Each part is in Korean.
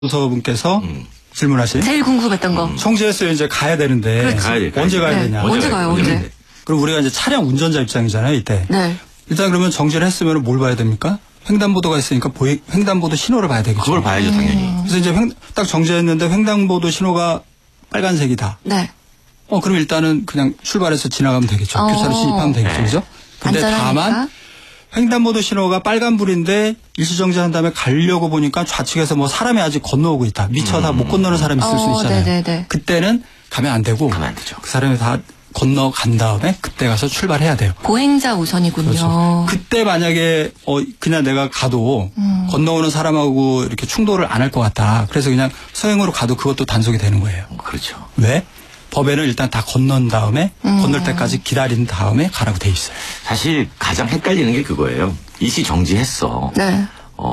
교서분께서 질문하신 제일 궁금했던 거. 청주에서 이제 가야 되는데 그렇지. 가야 돼. 언제 가야 네. 되냐? 언제 가요? 언제? 그럼 우리가 이제 차량 운전자 입장이잖아요, 이때. 네. 일단 그러면 정지를 했으면 뭘 봐야 됩니까? 횡단보도가 있으니까 횡단보도 신호를 봐야 되겠죠. 그걸 봐야죠, 당연히. 그래서 이제 딱 정지했는데 횡단보도 신호가 빨간색이다. 네. 그럼 일단은 그냥 출발해서 지나가면 되겠죠. 교차로 진입하면 되겠죠. 네. 그죠? 근데 안전하니까. 다만 횡단보도 신호가 빨간불인데 일시정지한 다음에 가려고 보니까 좌측에서 뭐 사람이 아직 건너오고 있다. 미처 다 못 건너는 사람이 있을 수 있잖아요. 네네네. 그때는 가면 안 되고 가면 안 되죠. 그 사람이 다 건너간 다음에 그때 가서 출발해야 돼요. 보행자 우선이군요. 그렇죠. 그때 만약에 그냥 내가 가도 건너오는 사람하고 이렇게 충돌을 안 할 것 같다. 그래서 그냥 서행으로 가도 그것도 단속이 되는 거예요. 그렇죠. 왜? 법에는 일단 다 건넌 다음에 건널 때까지 기다린 다음에 가라고 돼 있어요. 사실 가장 헷갈리는 게 그거예요. 일시 정지했어. 네.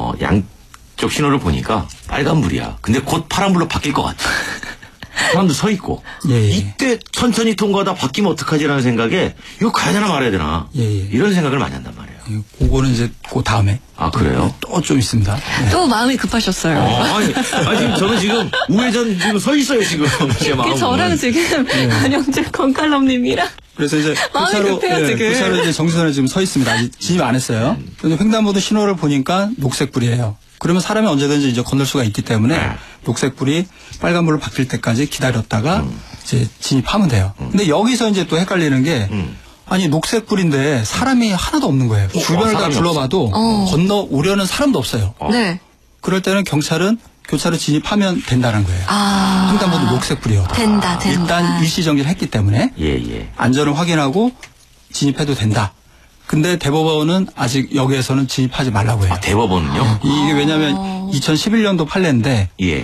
양쪽 신호를 보니까 빨간불이야. 근데 곧 파란불로 바뀔 것 같아. 사람도 서 있고. 예. 이때 천천히 통과하다 바뀌면 어떡하지라는 생각에 이거 가야 되나 말아야 되나. 예. 이런 생각을 많이 한단 말이에요. 그거는 이제 그 다음에. 아, 그래요? 또 좀 있습니다. 네. 또 마음이 급하셨어요. 아니, 지금 저는 지금 우회전 지금 서 있어요, 지금. 제 마음은. 저랑 지금 안영재 건칼럼님이랑 그래서 이제 마음이 급해요, 지금. 교차로 이제 정지선에 지금 서 있습니다. 아직 진입 안 했어요. 그런데 횡단보도 신호를 보니까 녹색불이에요. 그러면 사람이 언제든지 이제 건널 수가 있기 때문에 녹색불이 빨간불로 바뀔 때까지 기다렸다가 이제 진입하면 돼요. 근데 여기서 이제 또 헷갈리는 게 아니 녹색불인데 사람이 하나도 없는 거예요. 주변을 다 둘러봐도 건너오려는 사람도 없어요. 네. 그럴 때는 경찰은 교차로 진입하면 된다는 거예요. 횡단보도 녹색불이요. 된다. 일단 일시정지를 했기 때문에 예. 안전을 확인하고 진입해도 된다. 근데 대법원은 아직 여기에서는 진입하지 말라고 해요. 아, 대법원은요? 이게 왜냐하면 2011년도 판례인데 예.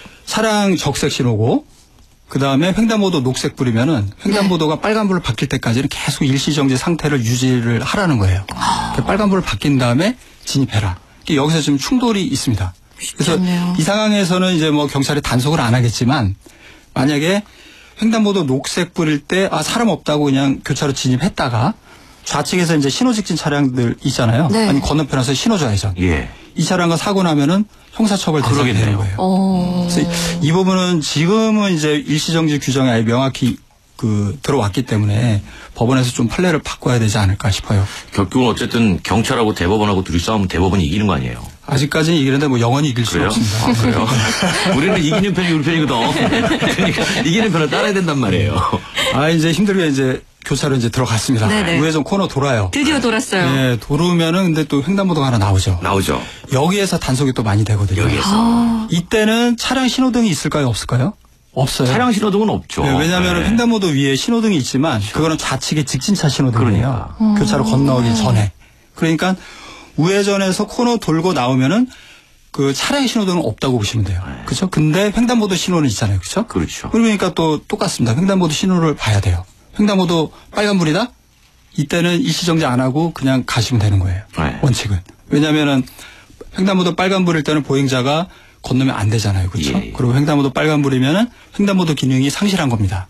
차량 적색 신호고 그다음에 횡단보도 녹색불이면은 횡단보도가 빨간불로 바뀔 때까지는 계속 일시정지 상태를 유지를 하라는 거예요. 빨간불로 바뀐 다음에 진입해라. 여기서 지금 충돌이 있습니다. 그래서 그렇네요. 이 상황에서는 이제 뭐 경찰이 단속을 안 하겠지만 만약에 횡단보도 녹색불일 때 사람 없다고 그냥 교차로 진입했다가 좌측에서 이제 신호 직진 차량들 있잖아요. 네. 아니 건너편에서 신호 좌회전. 예. 이 차량과 사고 나면은 형사처벌 대상이 되는 거예요. 그래서 이 부분은 지금은 이제 일시정지 규정이 아예 명확히 들어왔기 때문에 법원에서 좀 판례를 바꿔야 되지 않을까 싶어요. 결국은 어쨌든 경찰하고 대법원하고 둘이 싸우면 대법원이 이기는 거 아니에요? 아직까지는 이기는데 뭐 영원히 이길 수는 그래요? 없습니다. 아, 그래요? 우리는 이기는 편이 우리 편이거든. 그러니까 이기는 편을 따라야 된단 말이에요. 이제 힘들게 이제 교차로 이제 들어갔습니다. 네네. 우회전 코너 돌아요. 드디어 돌았어요. 네, 돌으면은 근데 또 횡단보도가 하나 나오죠. 나오죠. 여기에서 단속이 또 많이 되거든요. 여기에서. 이때는 차량 신호등이 있을까요? 없을까요? 없어요. 차량 신호등은 없죠. 네, 왜냐하면 네. 횡단보도 위에 신호등이 있지만 그거는 좌측에 직진차 신호등이에요. 그러니까. 교차로 건너기 전에. 그러니까 우회전에서 코너 돌고 나오면은 그 차량의 신호등은 없다고 보시면 돼요. 그렇죠? 근데 횡단보도 신호는 있잖아요. 그렇죠? 그렇죠. 그러니까 또 똑같습니다. 횡단보도 신호를 봐야 돼요. 횡단보도 빨간불이다? 이때는 일시정지 안 하고 그냥 가시면 되는 거예요. 네. 원칙은. 왜냐하면은 횡단보도 빨간불일 때는 보행자가 건너면 안 되잖아요. 그렇죠? 예. 그리고 횡단보도 빨간불이면은 횡단보도 기능이 상실한 겁니다.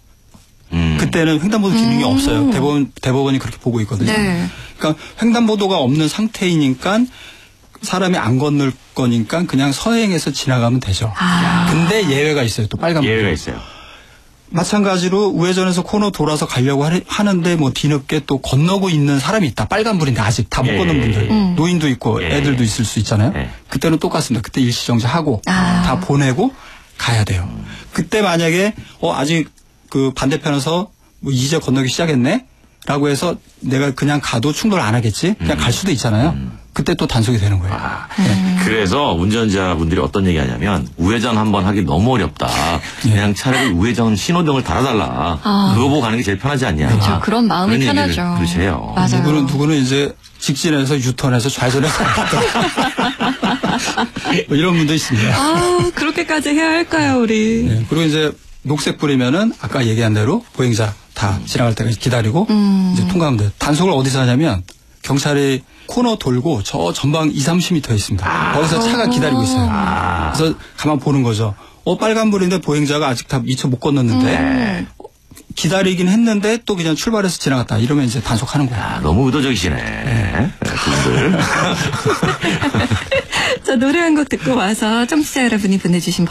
그때는 횡단보도 기능이 없어요. 대법원이 그렇게 보고 있거든요. 네. 그러니까 횡단보도가 없는 상태이니까 사람이 안 건널 거니까 그냥 서행해서 지나가면 되죠. 근데 예외가 있어요. 또 빨간불. 예외가 있어요. 마찬가지로 우회전에서 코너 돌아서 가려고 하는데 뭐 뒤늦게 또 건너고 있는 사람이 있다. 빨간불인데 아직 다 못 건넌 분들. 노인도 있고 애들도 있을 수 있잖아요. 그때는 똑같습니다. 그때 일시정지하고 다 보내고 가야 돼요. 그때 만약에 아직 그 반대편에서 뭐 이제 건너기 시작했네? 라고 해서 내가 그냥 가도 충돌 안 하겠지? 그냥 갈 수도 있잖아요. 그때 또 단속이 되는 거예요. 그래서 운전자분들이 어떤 얘기 하냐면 우회전 한번 하기 너무 어렵다. 그냥 차라리 우회전 신호등을 달아달라. 그거 보고 가는 게 제일 편하지 않냐. 그렇죠. 그런 마음이 그런 얘기를 편하죠. 그렇게 해요. 맞아요. 누구는 이제 직진해서 유턴해서 좌회전해서 뭐 이런 분도 있습니다. 그렇게까지 해야 할까요, 우리? 네, 그리고 이제 녹색불이면은 아까 얘기한 대로 보행자 다 지나갈 때까지 기다리고 이제 통과하면 돼요. 단속을 어디서 하냐면 경찰이 코너 돌고 저 전방 20-30m 있습니다. 거기서 차가 기다리고 있어요. 그래서 가만 보는 거죠. 빨간불인데 보행자가 아직 다 미처 못 건넜는데 기다리긴 했는데 또 그냥 출발해서 지나갔다. 이러면 이제 단속하는 거예요. 너무 의도적이시네. 두 분들. 자, 노래 한 곡 듣고 와서 청취자 여러분이 보내주신